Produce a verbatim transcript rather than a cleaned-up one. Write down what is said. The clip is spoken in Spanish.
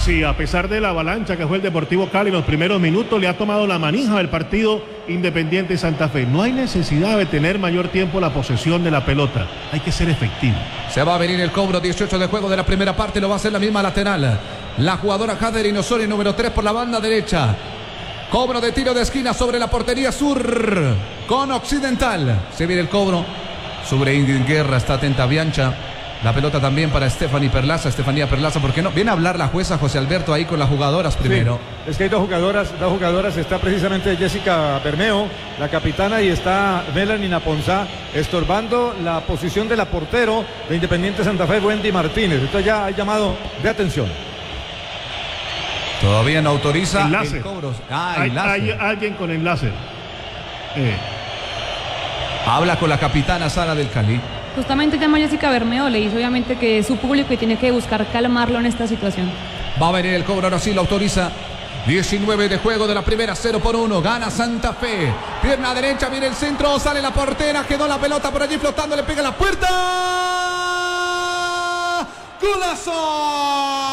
Sí, a pesar de la avalancha que fue el Deportivo Cali en los primeros minutos, le ha tomado la manija del partido Independiente Santa Fe. No hay necesidad de tener mayor tiempo la posesión de la pelota, hay que ser efectivo. Se va a venir el cobro, dieciocho de juego de la primera parte, lo va a hacer la misma lateral. La jugadora Jader Inosori, número tres por la banda derecha. Cobro de tiro de esquina sobre la portería sur con Occidental. Se viene el cobro sobre Ingrid Guerra, está atenta Biancha. La pelota también para Stephanie Perlaza, Estefanía Perlaza, ¿por qué no? Viene a hablar la jueza José Alberto ahí con las jugadoras primero. Sí, es que hay dos jugadoras, dos jugadoras, está precisamente Jessica Bermeo, la capitana, y está Melanie Naponzá, estorbando la posición de la portero de Independiente Santa Fe, Wendy Martínez. Entonces ya hay llamado de atención. Todavía no autoriza enlace. el cobro. Ah, hay, enlace. hay alguien con enlace. Eh. Habla con la capitana Sara del Cali. Justamente llama Jessica Bermeo, le dice obviamente que es su público y tiene que buscar calmarlo en esta situación. Va a venir el cobro, ahora sí lo autoriza. diecinueve de juego de la primera, cero por uno. Gana Santa Fe. Pierna derecha, viene el centro, sale la portera, quedó la pelota por allí flotando, le pega la puerta. ¡Golazo!